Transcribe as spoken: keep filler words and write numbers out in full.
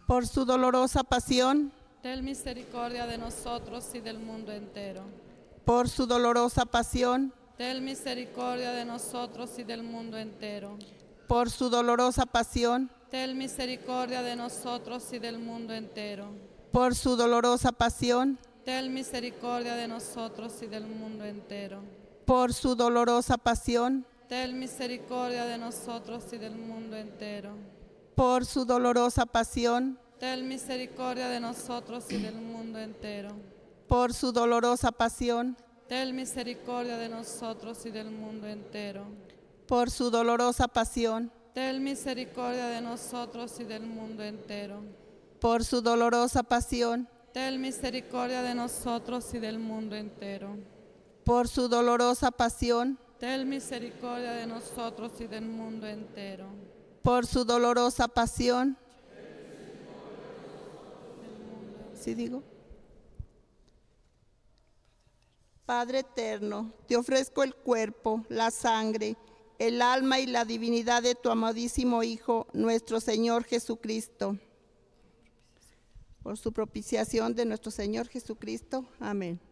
por su dolorosa pasión, ten misericordia de nosotros y del mundo entero. por su dolorosa pasión, Ten misericordia de nosotros y del mundo entero. por su dolorosa pasión, Ten misericordia de nosotros y del mundo entero. por su dolorosa pasión, Ten misericordia de nosotros y del mundo entero. por su dolorosa pasión, Ten misericordia de nosotros y del mundo entero. por su dolorosa pasión, Ten misericordia de nosotros y del mundo entero. por su dolorosa pasión, Ten misericordia de nosotros y del mundo entero. por su dolorosa pasión, Ten misericordia de nosotros y del mundo entero. por su dolorosa pasión, Ten misericordia de nosotros y del mundo entero. por su dolorosa pasión, Ten misericordia de nosotros y del mundo entero. por su dolorosa pasión. ¿Sí digo? Padre eterno, te ofrezco el cuerpo, la sangre, el alma y la divinidad de tu amadísimo Hijo, nuestro Señor Jesucristo. Por su propiciación de nuestro Señor Jesucristo. Amén.